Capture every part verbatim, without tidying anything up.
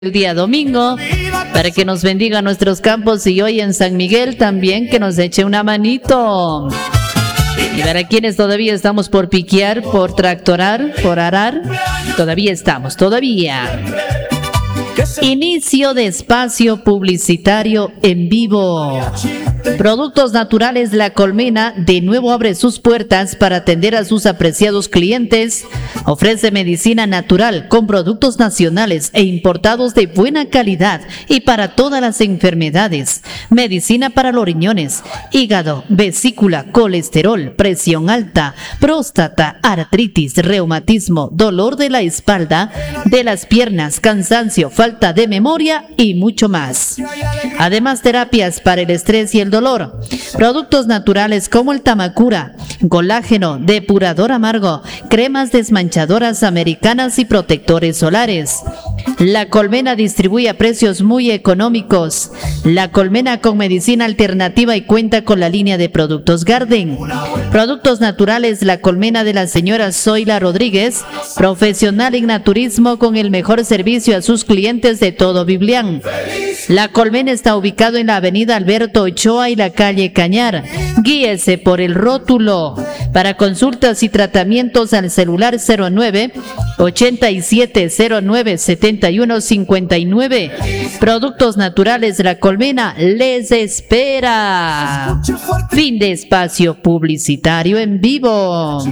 el día domingo, para que nos bendiga nuestros campos, y hoy en San Miguel también que nos eche una manito. Y para quienes todavía estamos por piquear, por tractorar, por arar, todavía estamos, todavía. Inicio de espacio publicitario en vivo. Productos Naturales La Colmena de nuevo abre sus puertas para atender a sus apreciados clientes. Ofrece medicina natural con productos nacionales e importados de buena calidad y para todas las enfermedades. Medicina para los riñones, hígado, vesícula, colesterol, presión alta, próstata, artritis, reumatismo, dolor de la espalda, de las piernas, cansancio, falta de memoria y mucho más. Además, terapias para el estrés y el dolor. Productos naturales como el Tamacura, colágeno, depurador amargo, cremas desmanchadoras americanas y protectores solares. La Colmena distribuye a precios muy económicos. La Colmena con medicina alternativa y cuenta con la línea de productos Garden. Productos naturales La Colmena de la señora Zoila Rodríguez, profesional en naturismo con el mejor servicio a sus clientes de todo Biblián. La Colmena está ubicado en la avenida Alberto Ochoa y la calle Cañar. Guíese por el rótulo. Para consultas y tratamientos al celular cero nueve, ochenta y siete cero nueve, setenta y uno cincuenta y nueve. Productos Naturales La Colmena les espera. Fin de espacio publicitario en vivo.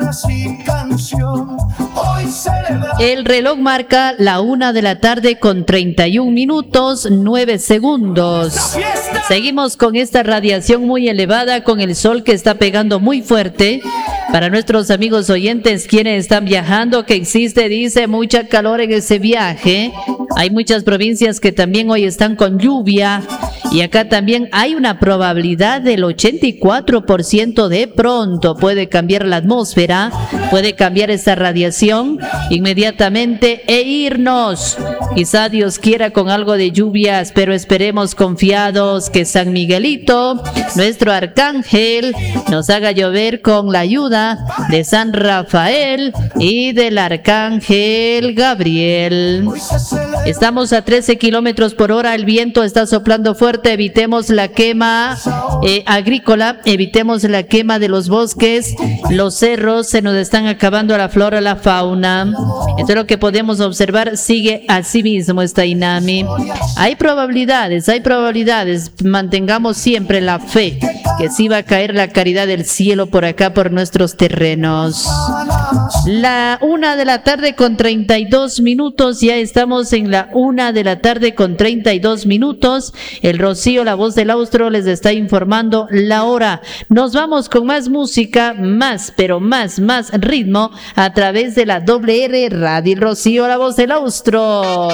El reloj marca la una de la tarde con treinta y un minutos, nueve segundos. Seguimos con esta radiación muy elevada, con el sol que está pegando muy fuerte. Para nuestros amigos oyentes quienes están viajando, que existe, dice, mucha calor en ese viaje. Hay muchas provincias que también hoy están con lluvia. Y acá también hay una probabilidad del ochenta y cuatro por ciento de pronto. Puede cambiar la atmósfera, puede cambiar esta radiación inmediatamente e irnos. Quizá Dios quiera con algo de lluvias, pero esperemos confiados que San Miguelito, nuestro arcángel, nos haga llover con la ayuda de San Rafael y del arcángel Gabriel. Estamos a trece kilómetros por hora, el viento está soplando fuerte, evitemos la quema eh, agrícola, evitemos la quema de los bosques, los cerros, se nos están acabando la flora, la fauna. Esto es lo que podemos observar, sigue así mismo esta INAMI. Hay probabilidades, hay probabilidades, mantengamos siempre la fe, que sí va a caer la caridad del cielo por acá, por nuestros terrenos. La una de la tarde con treinta y dos minutos, ya estamos en la una de la tarde con treinta y dos minutos. El Rocío, la voz del Austro, les está informando la hora. Nos vamos con más música, más, pero más, más ritmo a través de la doble R Radio Rocío, la voz del Austro.